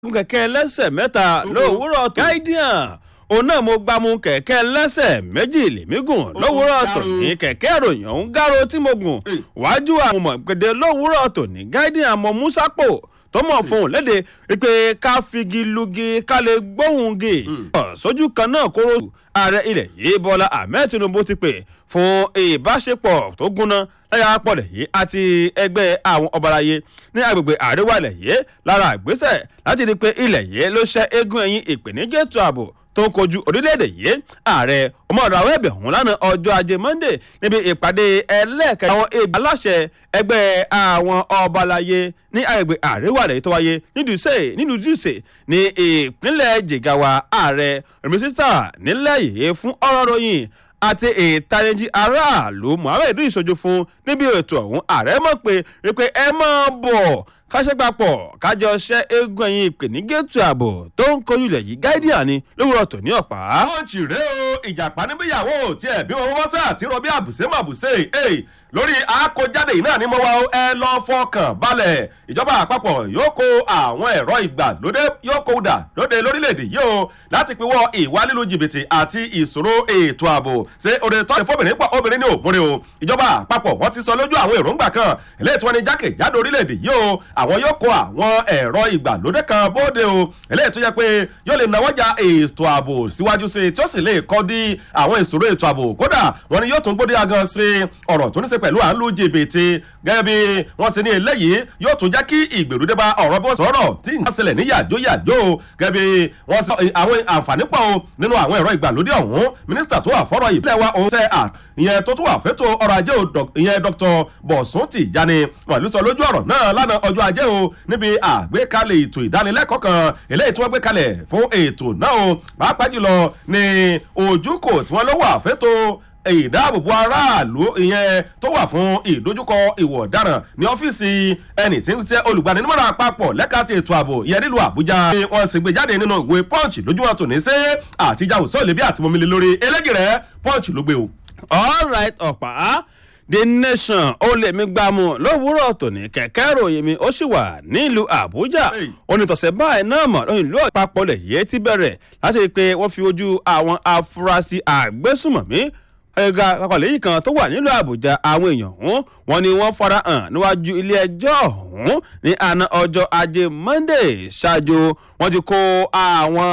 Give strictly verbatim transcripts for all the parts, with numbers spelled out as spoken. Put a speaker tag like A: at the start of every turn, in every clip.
A: kẹ̀kẹ́ ẹlẹ́sẹ̀ mẹ́ta lówùúrọ̀ Guardian òun náà mo gbámú kẹ̀kẹ́ ẹlẹ́sẹ̀ méjì lèmi gùn lówùúrọ̀ tòní kẹ̀kẹ́ ìròyìn ọ̀hún gáró tí mo gùn wájú àwọn ọmọ ìpèdè lówùúrọ̀ tòní Guardian mọ Musapo tó mọ̀ fún un léde wípé ká figi lugi ká lè gbóhùn gè sójú kan náà kóró ààrẹ ilẹ̀ yìí Bọ́lá Ahmed Tinubu ti pè fún ìbáṣepọ̀ tó gúnná lẹ́yà apọ̀lẹ̀ yìí àti ẹgbẹ́ àwọn ọbalayé ní agbègbè àríwá ilẹ̀ yìí lára ìgbésẹ̀ láti rí i pé ilẹ̀ yìí ló ṣẹ́ eégún ẹ̀yìn ìpèníjà ètò ààbò tó ń kojú orílẹ̀-èdè yìí ààrẹ ọmọọ̀dọ̀ àwọn ẹ̀bẹ̀ ọ̀hún lánàá ọjọ́ ajé Monday níbi ìpàdé ẹlẹ́ẹ̀kẹ́ àwọn ìgbà aláṣẹ ẹgbẹ́ àwọn ọbalayé ní agbègbè àríwá ilẹ̀ yìí tó wáyé nínú Dùsẹ̀ ní ìpínlẹ̀ Jigawa ààrẹ mínísítà nílẹ̀ yìí fún ọ̀rọ̀ ròyìn àti ìtanijí aráàlú Muhammed ìṣojú fún níbi ètò ọ̀hún ààrẹ mọ̀ pé wípé ẹ máa bọ̀ káṣẹ́ papọ̀ kájọ ṣẹ́ eégún ẹ̀yìn ìpèníjà ètò ààbò tó ń kojú ilẹ̀ yìí Guardian ni lówùrọ̀ tòní ọ̀pá.
B: wọ́n ti rẹ́ o ìjàpá níbíyàwó tiẹ̀ bí wọ́n wọ́n sá àti rọbí àbùsẹ́ màbùsẹ́ lórí àkójáde yìí náà ni mo wá ẹ lọ fọkàn balẹ̀ ìjọba àpapọ̀ yóò kó àwọn ẹ̀rọ ìgbàlódé yóò kó dà lóde lórílẹ̀‐èdè yìí o láti pinwọ́ ìwà lílu jìbìtì àti ìṣòro ètò ààbò ṣé òde tọ́lẹ̀ fóbìnrin pọ̀ obìnrin ní òmùrè o ìjọba àpapọ̀ wọ́n ti sọ lójú àwọn èròǹgbà kan eléyìí tí wọ́n ní jákèjádò orílẹ̀‐èdè yìí o àwọn yóò kó àwọn ẹ̀rọ ìgbàlódé kan bóde o eléyìí tó yẹ pé yóò lè náwọ́jà ètò ààbò síwájú sí tí ó sì lè kọ́ dí àwọn ìṣòro ètò ààbò kódà wọ́n ní yóò tún gbódé agan sí ọ̀rọ̀ tó ní ṣe pẹ̀lú à ń lu jìbìtì gẹ́gẹ́ bí wọ́n ṣe ní eléyìí yóò tún jẹ́ kí ìgbèrúdé bá ọ̀rọ̀ bí wọ́n sọ̀rọ̀ tí ń ṣẹlẹ̀ ní yàjóyàjó gẹ́gẹ́ bí wọ́n sọ àwọn àǹfààní pọ̀ nínú àwọn ẹ̀rọ ìgbàlódé ọ̀hún mínísítà tó wà fọ́rọ̀ ìbílẹ̀ wa òun tẹ́ à ìyẹn tó tún wà fẹ́tò ọrọ̀ ajé ìyẹn Dr. Bọ̀sún Tìjání wọ́n ló sọ lójú ọ̀rọ̀ náà lánàá ọjọ́ ajé o níbi àgbékalẹ̀ ètò ìdánilẹ́kọ̀ọ́ kan eléyìí tí wọ́n gbé kalẹ̀ fún ètò náà o pàápàá jùlọ ní ojúkò tí wọ́n ló wà fẹ́tò ìdáàbòbò aráàlú ìyẹn tó wà fún ìdojúkọ ìwà ọ̀daràn ní ọ́fíìsì ẹni tí ń tẹ́ olùgbaninímọ̀ràn àpapọ̀ lẹ́ka ti ètò ààbò ìyẹn nílùú Àbújá wọ́n sì gbé jáde nínú ìwé Punch lójúmọ́ tòní sí àtijáwò sọ́ọ̀lì bí àtìmọ́mílẹ̀ lórí elégìrẹ́ Punch ló gbé o.
A: all right ọ̀pá The Nation ó lè mi gbámú lówùúrọ̀ tòní kẹ̀kẹ́ ròyìn mi ó sì wà nílùú Àbújá onítọ̀sẹ̀ báyìí náà mọ̀ lóyún ìlú àpapọ̀ lẹ̀ yé ti bẹ̀rẹ̀ láti rí i pé wọ́n fi ojú àwọn afurasí àgbésùmọ̀mí ẹ̀ka àpapọ̀ yìí kan tó wà nílùú Àbújá àwọn èèyàn ọ̀hún wọn ni wọ́n fara hàn níwájú ilé ẹjọ́ ọ̀hún ní àná ọjọ́ ajé Monday ṣáájú wọ́n ti kó àwọn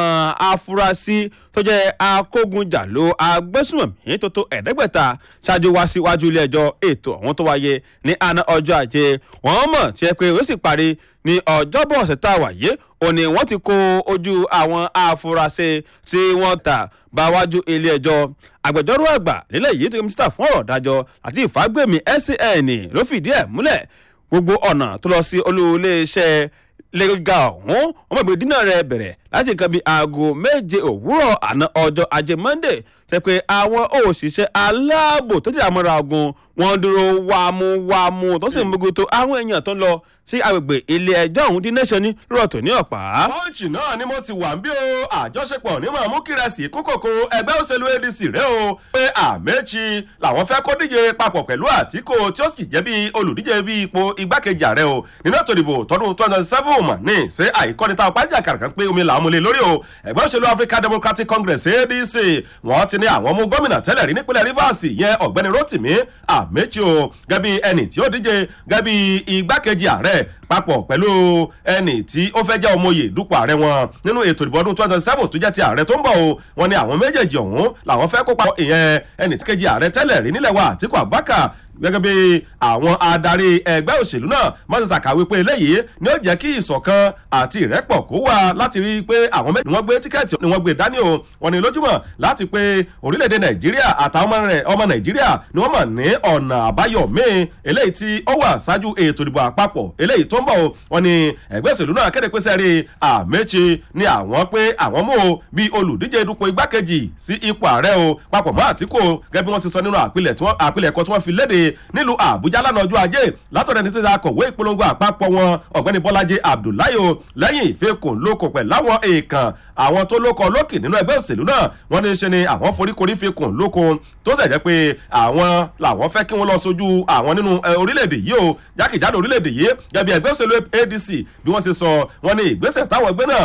A: afurasí tó jẹ́ akógunjàló agbésùnmọ̀mí tó tó ẹ̀ẹ́dẹ́gbẹ̀ta ṣáájú wá síwájú ilé ẹjọ́ ètò ọ̀hún tó wáyé ní àná ọjọ́ ajé wọ́n mọ̀ tí ẹ pé ó sì parí ní ọjọ́bọ̀ ọ̀sẹ̀ tá a wà yé òní wọ́n ti kó ojú àwọn afurasí tí wọ́n ta bá wájú ilé ẹjọ́ agbẹjọ́rò àgbà nílẹ̀ yìí tó ń mínísítà fún ọ̀rọ̀ dájọ́ àti ìfàgbèmí S C N ló fìdí ẹ̀ múlẹ̀ gbogbo ọ̀nà tó lọ sí olú iléeṣẹ́ lẹ́gà ọ̀hún wọ́n mọ̀ pé dínà rẹ̀ bẹ̀rẹ̀ láti nǹkan bíi aago méje òwúrọ̀ àná ọjọ́ ajé Monday tẹ́ pé àwọn òṣìṣẹ́ aláàbò tó jẹ́ àmọ́ra ogun wọ́n dúró wámúwámú tó sì ń mójútó àwọn èèyàn tó ń lọ sí agbègbè ilé ẹjọ́ ọ̀hún The Nation ní lọ́tọ̀ ní ọ̀pá.
B: Punch náà ni mo sì wà ń bí o àjọṣepọ̀ ní mọ̀ mú kírẹ́sì kókòkò ẹgbẹ́ òṣèlú A D C rẹ o pé Àmẹ́chì làwọn fẹ́ kó díje papọ̀ pẹ̀lú Àtíkù tí ó sì jẹ́ bí olùdíje bí ipò igbákejì ààrẹ o nínú ètò ìdìbò tọdún twenty twenty seven mà ní ṣé àìkọ́ni táwọn pàjá kàràkàn pé omi làwọn múlẹ̀ lórí o ẹgbẹ́ òṣèlú African Democratic Congress A D C wọ́n ti ní àwọn mú gómìnà tẹ́lẹ̀ rí nípínlẹ̀ Rivers yẹn ọ̀gbẹ́ni Rotimi Àmẹ́chì o gẹ́bí ẹni tí ó díje gẹ́bí igbákejì ààrẹ papọ̀ pẹ̀lú ẹni tí ó fẹ́ jẹ́ ọmọye dúpọ̀ ààrẹ wọn nínú ètò ìdìbò ọdún twenty twenty seven tó jẹ́ ti ààrẹ tó ń bọ̀ o wọn ni àwọn méjèèjì ọ̀hún làwọn fẹ́ kópa ìyẹn ẹni tí kejì ààrẹ tẹ́lẹ̀ rí nílẹ̀ wa Àtíkù Abubakar gẹ́gẹ́ bí àwọn adarí ẹgbẹ́ òṣèlú náà máa ń ṣàkàwé pé eléyìí ni ó jẹ́ kí ìṣọ̀kan àti ìrẹ́pọ̀ kó wà láti rí i pé àwọn méjì ni wọ́n gbé tíkẹ́ẹ̀tì ni wọ́n gbé dání o wọ́n ní lójúmọ̀ láti pé orílẹ̀-èdè Nàìjíríà àtàwọn ọmọ Nàìjíríà ni wọ́n mọ̀ ní ọ̀nà àbáyọ míì eléyìí tí ó wà ṣáájú ètò ìdìbò àpapọ̀ eléyìí tó ń bọ̀ o wọ́n ní ẹgbẹ́ òṣèlú náà kéde pé sẹ́rí Àmẹ́chì ni àwọn pé àwọn mú o bí olùdíje dupò igbákejì sí ipò ààrẹ o papọ̀ mọ́ Àtíkù gẹ́gẹ́ bí wọ́n ṣe sọ nínú àpilẹ̀kọ tí wọ́n fi léde nílùú Àbújá lánàá ọjọ́ ajé látọ̀dọ̀ ẹni tí a kọ̀wé ìpolongo àpapọ̀ wọn ọ̀gbẹ́ni Bọ́lájí Abdullahi o lẹ́yìn ìfẹ́kùn lóko pẹ̀lú àwọn èèkàn àwọn tó lóko lókè nínú ẹgbẹ́ òṣèlú náà wọ́n ní ṣe ni àwọn foríkorí fẹ́kùn lóko tó sì jẹ́ pé àwọn làwọn fẹ́ kí wọ́n lọ sójú àwọn nínú orílẹ̀-èdè yìí o jákèjádò orílẹ̀-èdè yìí gẹ́gẹ́ bí ẹgbẹ́ òṣèlú A D C bí wọ́n ṣe sọ wọ́n ní ìgbésẹ̀ táwọn ẹgbẹ́ náà